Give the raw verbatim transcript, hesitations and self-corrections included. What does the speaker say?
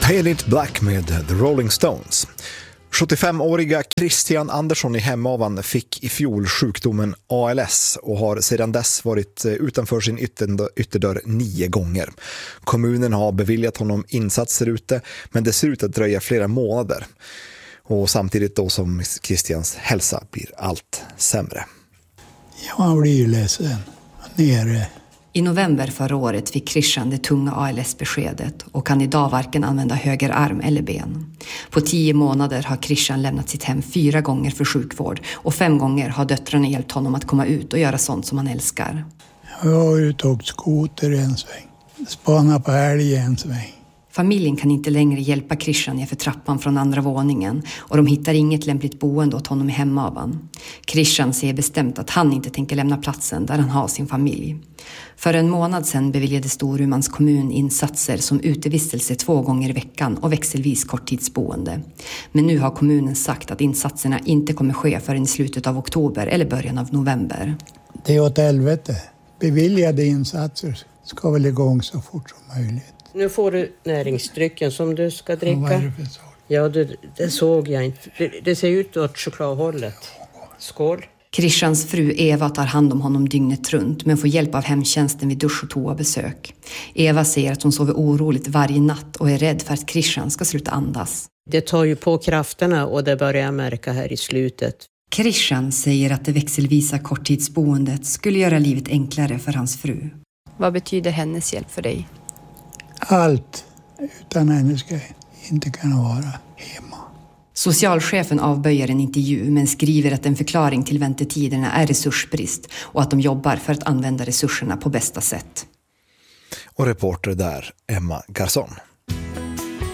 Paint It Black med The Rolling Stones. sjuttiofemåriga Christian Andersson i Hemavan fick i fjol sjukdomen A L S och har sedan dess varit utanför sin ytterdörr nio gånger. Kommunen har beviljat honom insatser ute, men det ser ut att dröja flera månader. Och samtidigt då som Christians hälsa blir allt sämre. Ja, man blir ju ledsen. Nere. I november förra året fick Christian det tunga A L S-beskedet och kan idag varken använda höger arm eller ben. På tio månader har Christian lämnat sitt hem fyra gånger för sjukvård och fem gånger har döttrarna hjälpt honom att komma ut och göra sånt som han älskar. Jag har ju tagit skoter en sväng, spana på älg en sväng. Familjen kan inte längre hjälpa Christian ner för trappan från andra våningen och de hittar inget lämpligt boende åt honom i Hemavan. Christian säger bestämt att han inte tänker lämna platsen där han har sin familj. För en månad sedan beviljade Storumans kommun insatser som utevistelse två gånger i veckan och växelvis korttidsboende. Men nu har kommunen sagt att insatserna inte kommer ske förrän i slutet av oktober eller början av november. Det är åt helvete. Beviljade insatser ska väl igång så fort som möjligt. Nu får du näringsdrycken som du ska dricka. Vad är det för sak? Ja, det, det såg jag inte. Det, det ser ut åt chokladhållet. Skål. Christians fru Eva tar hand om honom dygnet runt men får hjälp av hemtjänsten vid dusch- och toabesök. Eva säger att hon sover oroligt varje natt och är rädd för att Christian ska sluta andas. Det tar ju på krafterna och det börjar jag märka här i slutet. Christian säger att det växelvisa korttidsboendet skulle göra livet enklare för hans fru. Vad betyder hennes hjälp för dig? Allt. Utan henne ska jag inte kunna vara hemma. Socialchefen avböjer en intervju men skriver att en förklaring till väntetiderna är resursbrist och att de jobbar för att använda resurserna på bästa sätt. Och reporter där, Emma Garzon.